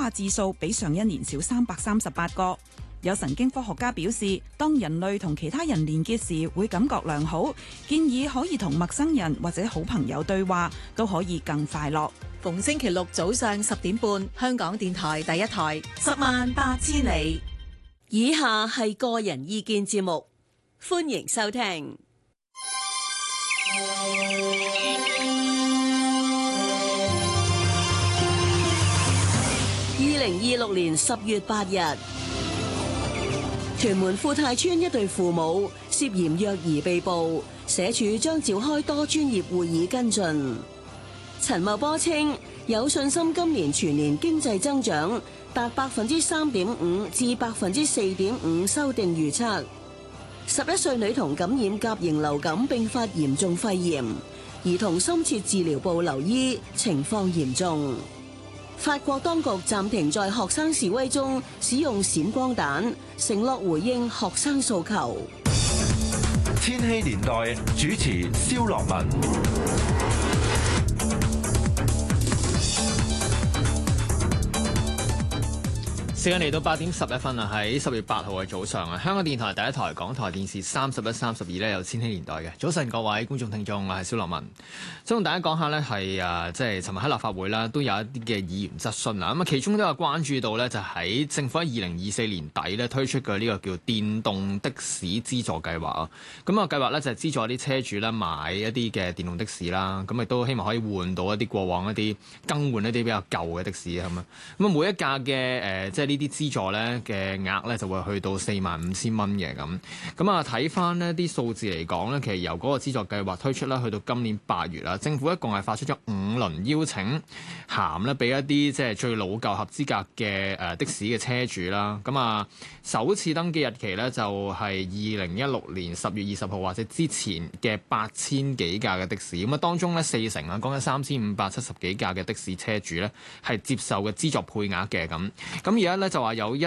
化指數比上一年少338個。有神經科學家表示，當人類同其他人連結時會感覺良好，建議可以同陌生人或者好朋友對話，都可以更快樂。 逢星期六早上10點半，香港電台第一台108000里。 以下係個人意見節目，歡迎收聽。2026年10月8日，屯門富泰邨一對父母涉嫌虐兒被捕，社署將召開多專業會議跟進。陳茂波稱有信心今年全年經濟增長達3.5%至4.5%修訂預測。11歲女童感染甲型流感並發嚴重肺炎，兒童深切治療部留醫，情況嚴重。法國當局暫停在學生示威中使用閃光彈，承諾回應學生訴求。 千禧年代主持蕭樂文。 時間嚟到8點11分啦，喺10月8號嘅早上啊，香港電台第一台、港台電視31、32咧有千禧年代嘅。早晨各位觀眾聽眾，我係蕭樂文，想同大家講下呢係即係尋日喺立法會啦，都有一啲嘅議員質詢啊，咁啊其中都有關注到呢，就喺政府喺2024年底咧推出嘅呢個叫電動的士資助計劃啊，咁啊計劃呢，就係資助啲車主咧買一啲嘅電動的士啦，咁亦都希望可以換到一啲過往一啲更換一啲比較舊嘅的士咁啊，咁啊每一架嘅即係呢啲資助咧嘅額咧就會去到45,000蚊嘅咁啊睇翻呢啲數字嚟講咧，其實由嗰個資助計劃推出啦，去到今年8月啦，政府一共係發出咗5輪邀請函咧，俾一啲即係最老舊合資格嘅的士嘅車主啦。咁啊首次登記日期咧就係2016年10月20號或者之前嘅8000幾架嘅的士。咁啊當中咧40%啊，講緊3570幾架嘅的士車主咧係接受嘅資助配額嘅咁而家咧就話有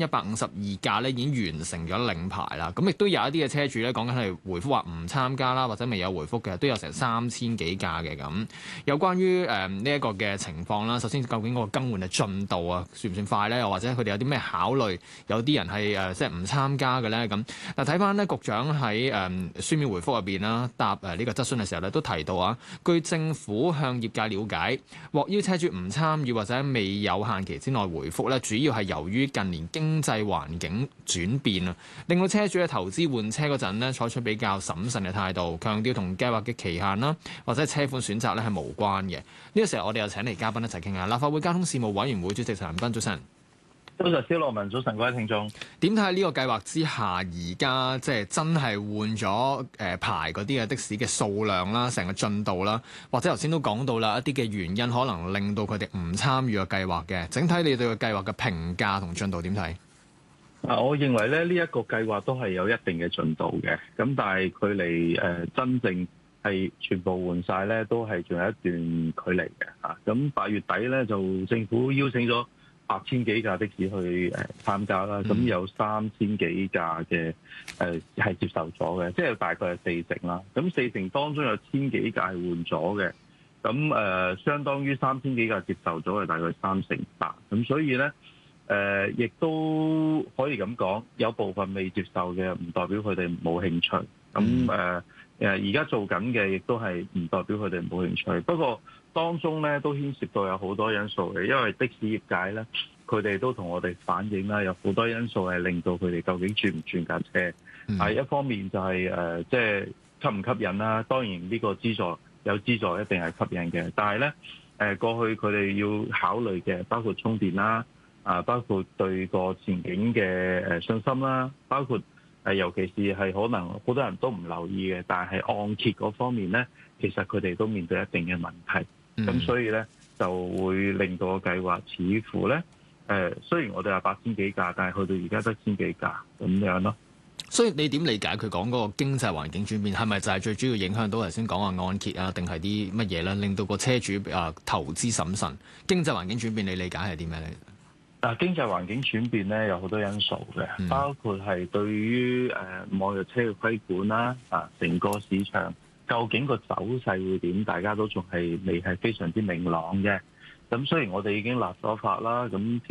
1152架咧已經完成咗領牌啦，咁亦都有一啲嘅車主咧講緊係回覆話唔參加啦，或者未有回覆嘅都有成3000幾架嘅咁。有關於呢一個嘅情況啦，首先究竟嗰個更換嘅進度啊，算唔算快咧？又或者佢哋有啲咩考慮？有啲人係即係唔參加嘅咧咁。嗱睇翻呢局長喺書面回覆入邊啦，答呢個質詢嘅時候咧都提到啊，據政府向業界了解，獲邀車主唔參與或者未有限期之內回覆咧，主要係由於近年經濟環境轉變啊，令到車主喺投資換車嗰陣咧採取比較審慎嘅態度，強調同計劃嘅期限啦，或者車款選擇咧係無關嘅。呢個時候我哋又請嚟嘉賓一齊傾下。立法會交通事務委員會主席陳恒鑌，早晨。 早晨，蕭樂文，早晨各位聽眾。 點睇呢個計劃之下，而家即係真係換咗牌嗰啲嘅的士嘅數量啦，成個進度啦，或者頭先都講到啦，一啲嘅原因可能令到佢哋唔參與個計劃嘅。整體你對個計劃嘅評價同進度點睇？ 我認為咧呢一個計劃都係有一定嘅進度嘅，咁但係距離真正係全部換晒咧，都係仲有一段距離嘅嚇。咁8月底咧就政府邀請咗8000幾架的士去參加啦，咁有3000幾架嘅係接受咗嘅，即係大概係40%啦。咁40%當中有1000幾架係換咗嘅，咁相當於3000幾架接受咗係大概38%。咁所以咧亦都可以咁講，有部分未接受嘅唔代表佢哋冇興趣。咁而家做緊嘅亦都係唔代表佢哋冇興趣。不過當中咧都牽涉到有好多因素嘅，因為的士業界咧，佢哋都同我哋反映啦，有好多因素係令到佢哋究竟轉唔轉架車。係一方面就係即係吸唔吸引啦。當然呢個資助有資助一定係吸引嘅，但係咧過去佢哋要考慮嘅包括充電啦，包括對個前景嘅信心啦，包括尤其是係可能好多人都唔留意嘅，但係按揭嗰方面咧，其實佢哋都面對一定嘅問題。咁所以咧就會令到個計劃似乎咧雖然我哋係8000幾架，但係去到而家得1000幾架咁樣咯。 所以你點理解佢講嗰個經濟環境轉變係咪就係最主要影響到頭先講話按揭啊，定係啲乜嘢咧？令到個車主投資審慎。經濟環境轉變，你理解係啲咩咧？ 經濟環境轉變咧有好多因素嘅，包括係對於網約車嘅規管啦，成個市場究竟個走勢會點，大家都仲係未係非常之明朗嘅。咁雖然我哋已經立咗法啦，咁